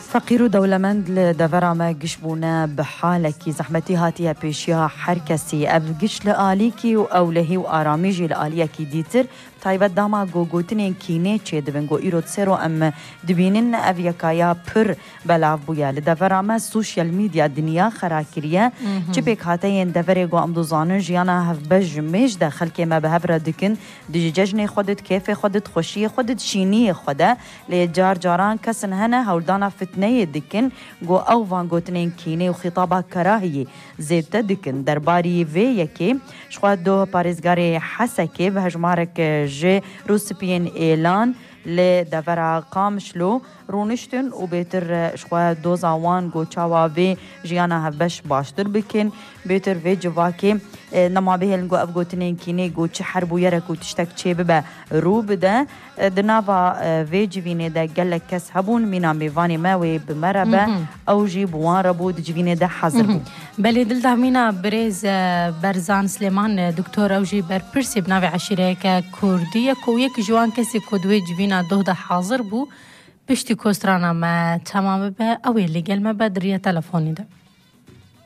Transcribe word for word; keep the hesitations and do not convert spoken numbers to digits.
فقير دولمند لدورا ما قشبونا بحالكي زحمتي هاتيها بيشيا حركسي اب قش لآليكي و أولهي و آراميجي لآليكي ديتر تايبت داما گوگوتنين كيني چه دبنگو ايرو تسيرو ام دبينين افيكايا پر بلاف بويا لدورا ما سوشيال ميديا دنيا خراكريا چه بيك هاتين دوري گو امدو زانن جيانا هف بجميش دا خلقي ما بهبرا دكن دي ججني خودت كيف خودت خوشي خودت شيني خودا لجار جاران كسن هنا هولدانا فتنه دكن گو او وان گوتنين كيني و خطابا كراهي زيبتا دكن درباري في يكي شخوات دو پاريزگاري حسكي بهجمارك جي روسبين إعلان لدورا قامشلو رونشتن و بيتر شخوا دوزاوان گو چاوا في جيانا هبش باشتر بكن بيتر في جواكي نما بهلن گو افگوتنين كيني گو چه حربو يرك و تشتك چه ببا رو بده دناوا في جوينه ده گلك كس هبون مينا ميواني ماوي بمربه او جي بوان ربو د جوينه ده حاضر بو بلي دل دامينا بريز برزان سليمان دكتور او جي بر پرسي بناوي عشيره ك كرديه كو يك جوان كسي كدوي جوينا دوده حاضر بو پشتی کوسترانا ما تمام به اوی لیگل ما بدریه تلفونی ده